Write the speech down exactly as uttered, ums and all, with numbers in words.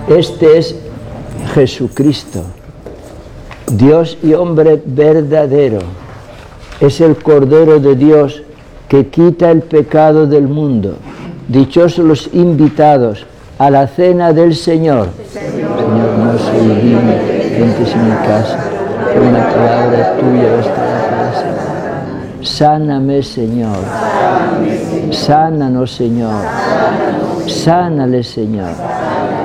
Este es Jesucristo, Dios y hombre verdadero. Es el Cordero de Dios que quita el pecado del mundo. Dichosos los invitados a la cena del Señor. Señor, Señor no soy digno que entres en mi casa, pero una palabra tuya bastará para sanar. Sáname, Señor. Sánanos, Señor. Sánale, Señor.